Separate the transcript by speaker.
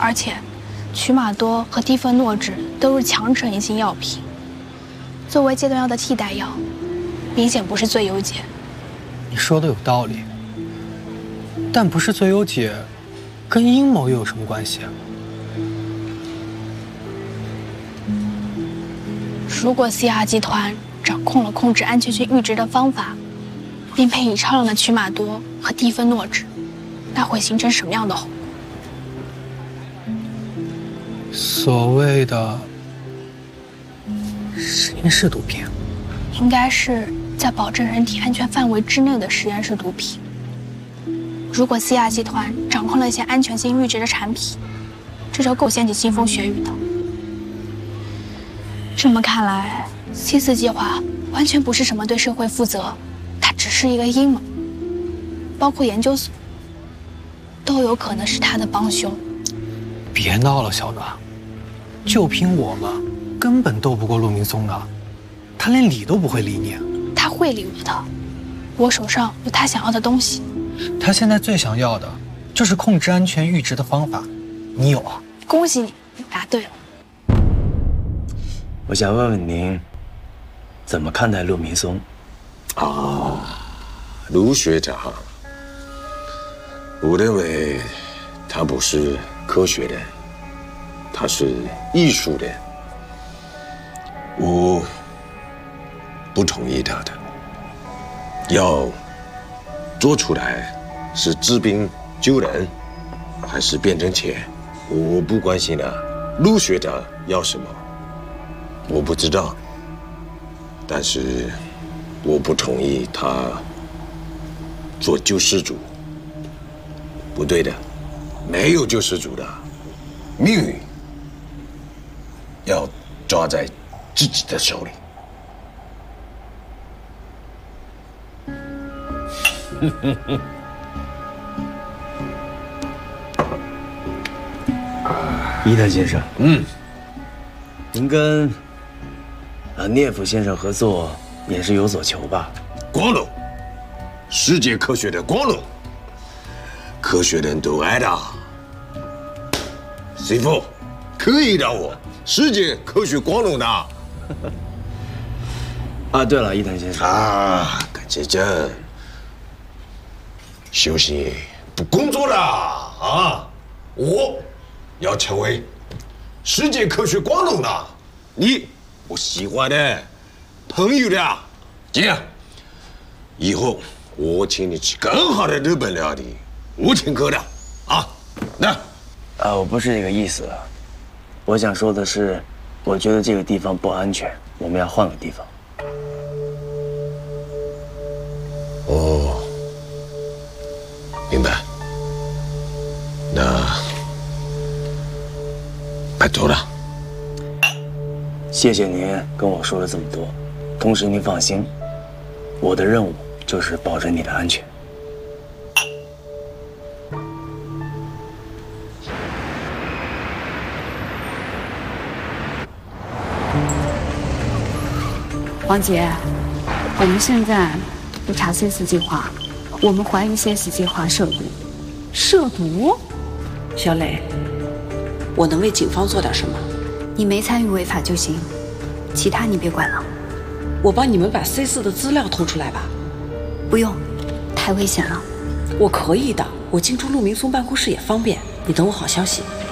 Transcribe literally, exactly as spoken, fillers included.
Speaker 1: 而且，曲马多和地芬诺酯都是强成瘾性药品，作为戒断药的替代药，明显不是最优解。
Speaker 2: 你说的有道理，但不是最优解，跟阴谋又有什么关系啊？
Speaker 1: 如果 C R 集团掌控了控制安全性阈值的方法，并配以超量的曲马多和地芬诺酯，那会形成什么样的后果？
Speaker 2: 所谓的实验室毒品，
Speaker 1: 应该是在保证人体安全范围之内的实验室毒品。如果 C R 集团掌控了一些安全性阈值的产品，这就够掀起腥风血雨的。这么看来 ，C 四计划完全不是什么对社会负责，它只是一个阴谋，包括研究所都有可能是他的帮凶。
Speaker 2: 别闹了，小暖，就凭我们，根本斗不过陆明松的，他连理都不会理你。
Speaker 1: 他会理我的，我手上有他想要的东西。
Speaker 2: 他现在最想要的就是控制安全阈值的方法，你有啊？
Speaker 1: 恭喜你，答对了。
Speaker 3: 我想问问您，怎么看待陆明松？
Speaker 4: 啊，陆学长，我认为他不是科学的，他是艺术的，我不同意他的。要做出来是治病救人，还是变成钱，我不关心了。陆学长要什么？我不知道，但是我不同意他做救世主，不对的，没有救世主的，命运要抓在自己的手里。
Speaker 3: 伊藤先生，
Speaker 4: 嗯，
Speaker 3: 您跟啊聂夫先生合作也是有所求吧？
Speaker 4: 光荣，世界科学的光荣，科学人都爱的。师傅，可以让我世界科学光荣的。
Speaker 3: 啊，对了，伊藤先生
Speaker 4: 啊，感谢朕，休息不工作了啊！我要成为世界科学光荣的你，我喜欢的朋友的。这样，以后我请你吃更好的日本料理，我请客的啊。那
Speaker 3: 啊，我不是这个意思，我想说的是，我觉得这个地方不安全，我们要换个地方。
Speaker 4: 哦，明白。那拜托了。
Speaker 3: 谢谢您跟我说了这么多，同时您放心，我的任务就是保证你的安全。
Speaker 5: 王姐，我们现在不查 C 四计划，我们怀疑 C 四计划涉毒。涉毒？
Speaker 6: 小磊，我能为警方做点什么？
Speaker 5: 你没参与违法就行，其他你别管了。
Speaker 6: 我帮你们把 C 四的资料偷出来吧。
Speaker 5: 不用，太危险了。
Speaker 6: 我可以的，我进出陆明松办公室也方便。你等我好消息。